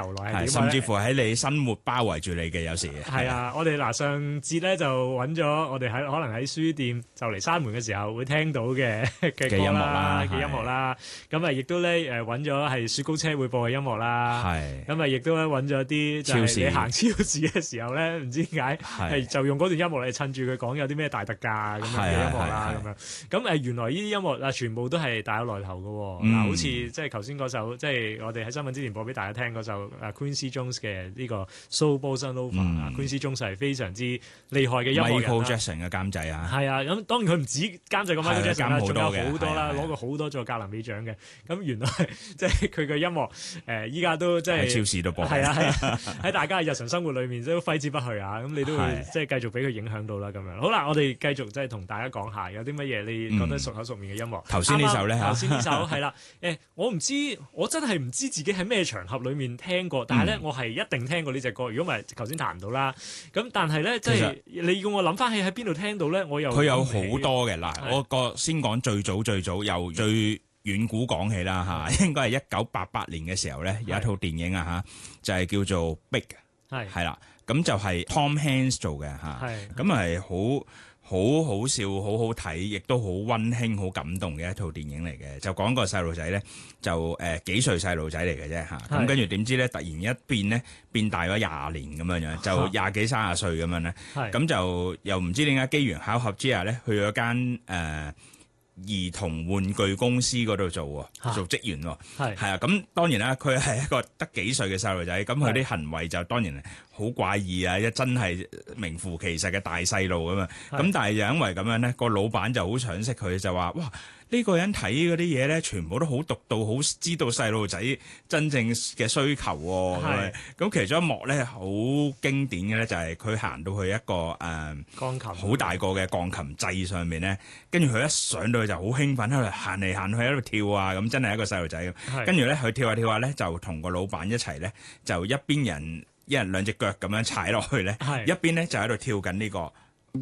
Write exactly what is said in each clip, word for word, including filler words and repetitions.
由來係點， 甚至乎喺你生活包圍住你嘅有時。 係啊，我哋嗱上節咧就揾咗我哋喺可能喺書店就嚟閂門嘅時候會聽到嘅嘅歌音樂啦啦嘅音樂啦，咁啊亦都咧誒揾咗係雪糕車會播嘅音樂啦， 係咁啊亦都咧揾咗啲就係你行超市嘅時候咧，唔知點解係就用嗰段音樂嚟趁住佢講有啲咩大特價咁樣嘅音樂啦咁樣。咁誒原來呢啲音樂啊全部都係大有來頭嘅喎，嗱好似即係頭先嗰首即係我哋喺新聞之前播俾大家聽嗰首誒 Quincy Jones 嘅呢個 Soul Bossa Nova，Quincy Jones 係非常之厲害嘅音樂人啦。 Michael Jackson 嘅監製啊， 係啊，咁當然佢唔止監製個 Michael Jackson 啦，仲有好多啦，攞過好多座格林美獎嘅。咁原來即係佢嘅音樂誒，依家都即係喺超市都播， 係啊係啊，喺大家嘅日常生活裏面都揮之不去啊。咁你都會即係繼續俾佢影響到啦咁樣。好啦，我哋繼續即係同大家講下有啲乜嘢你覺得熟口熟面嘅音樂。 頭先呢首咧嚇， 頭先呢首係啦，誒我唔知，我真係唔知自己喺咩場合裏面聽過，但係咧我係一定聽過呢隻歌。如果唔係頭先彈唔到啦，咁但係咧即係你要我諗翻起喺邊度聽到咧，我又佢有好多嘅嗱，我個先講最早最早由最遠古講起啦嚇，應該係一九八八年嘅時候咧，有一套電影啊嚇，就係叫做 Big， 係係啦，咁就係 Tom Hanks 做嘅嚇，咁係好好好笑、好好睇，亦都好溫馨、好感動嘅一套電影嚟嘅。就講個細路仔咧，就誒、呃、幾歲細路仔嚟嘅啫嚇，咁跟住點知咧，突然一變咧，變大咗廿年咁樣樣，就廿幾三十歲咁樣咧，咁就又唔知點解機緣巧合之下咧，去咗間誒、呃兒童玩具公司嗰度做喎，做職員喎，係係啊，咁當然啦，佢係一個得幾歲嘅細路仔，咁佢啲行為就當然好怪異啊，一真係名副其實嘅大細路咁嘛，咁但係就因為咁樣咧，個老闆就好賞識佢，就話哇，呢個人睇嗰啲嘢咧，全部都好獨到，好知道細路仔真正嘅需求喎。咁其中一幕咧，好經典嘅咧，就係佢行到去一個誒鋼琴好大個嘅鋼琴掣上面咧，跟住佢一上到去就好興奮，喺度行嚟行去喺度跳啊，咁真係一個細路仔咁。跟住咧，佢跳下跳下咧，就同個老闆一齊咧，就一邊人一人兩隻腳咁樣踩落去咧，一邊咧就喺度跳緊呢個。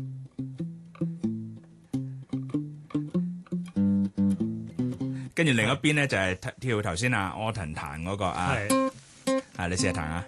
跟住另一邊咧就係跳頭先阿柯騰彈嗰個啊，啊你試下彈下，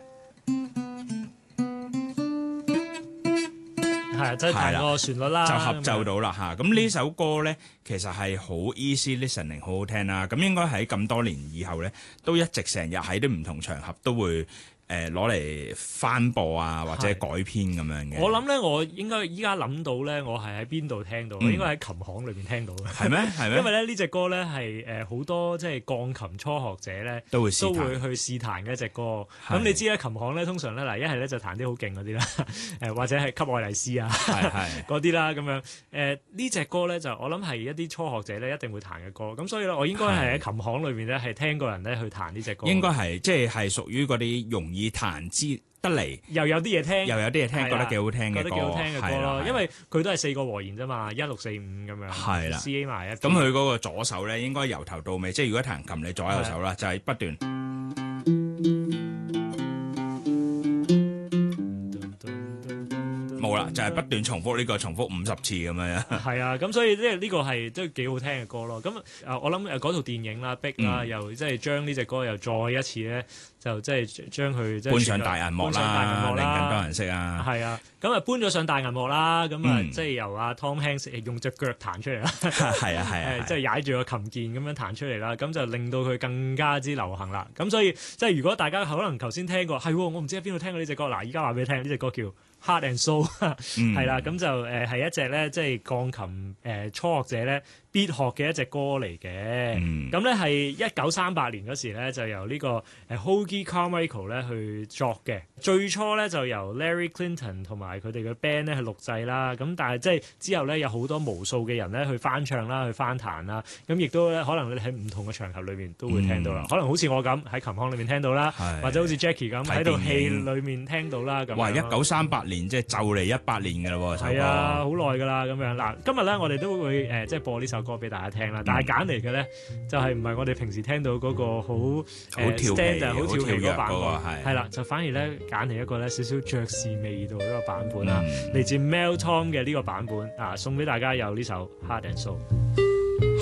係即係彈個旋律啦， 就合奏到啦嚇。咁呢首歌咧其實係好 easy listening，好好聽啦。咁應該喺咁多年以後咧，都一直成日喺啲唔同場合都會誒攞嚟翻播啊，或者改編咁樣嘅。 我諗咧，我應該依家諗到咧，我係喺邊度聽到？嗯、應該喺琴行裏邊聽到嘅。係咩？係咩？因為咧呢隻歌咧係誒好多即係鋼琴初學者咧都會都會去試彈嘅一隻歌。咁你知咧琴行咧通常咧嗱一係咧就彈啲好勁嗰啲啦，誒或者係給愛麗絲啊嗰啲啦咁樣。誒呢隻歌咧就我諗係一啲初學者咧一定會彈嘅歌。咁所以咧我應該係喺琴行裏邊咧係聽過人咧去彈呢隻歌。 應該係即係係屬於嗰啲容易彈之得嚟， 又有啲嘢聽， 又有啲嘢聽，覺得幾好聽嘅歌， 覺得幾好聽嘅歌咯。因為佢都係四個和弦啫嘛，一六四五咁樣，係啦，C A 埋一。 咁佢嗰個左手咧，應該由頭到尾，即係如果彈琴你左右手啦，就係不斷冇啦，就係不斷重複呢個，重複五十次咁樣。 係啊，咁所以即係呢個係都幾好聽嘅歌咯。咁啊，我諗誒嗰套電影啦，Big啦，又即係將呢隻歌又再一次咧。就即係將佢即係搬上大銀幕啦，令更多人識啊！ 係啊，咁啊搬咗上大銀幕啦，咁啊、嗯、即係由阿 Tom Hanks 用隻腳彈出嚟啦， 係啊係啊， 即係踩住個琴鍵咁樣彈出嚟啦，咁就令到佢更加之流行啦。咁所以即係如果大家可能頭先聽過，係我唔知喺邊度聽過呢隻歌，嗱而家話俾你聽，呢隻歌叫 Heart and Soul， 係啦，咁、嗯、就誒係一隻咧即係鋼琴誒初學者咧必學嘅一隻歌嚟嘅。咁咧係一九三八年嗰時咧就由呢個誒 Hoagy Carmichael 咧去作嘅，最初咧就由 Larry Clinton 同埋佢哋嘅 band 咧去錄製啦，咁但係即係之後咧有好多無數嘅人咧去翻唱啦，去翻彈啦，咁亦都咧可能你喺唔同嘅場合裏面都會聽到啦，嗯、可能好似我咁喺琴行裏面聽到啦，或者好似 Jackie 咁喺套戲裏面聽到啦咁。哇！ 一九三八年即係就嚟一百年㗎啦喎， 係啊，好耐㗎啦咁樣。嗱，今日咧我哋都會誒即係播呢首歌俾大家聽啦，但係揀嚟嘅咧就係唔係我哋平時聽到嗰個好好跳皮、好跳皮嗰版本，係啦，就反而咧揀嚟一個咧少少爵士味道嗰個版本啦，嚟、嗯、自 Mel Tom 嘅呢個版本啊，送俾大家有呢首 Heart and Soul。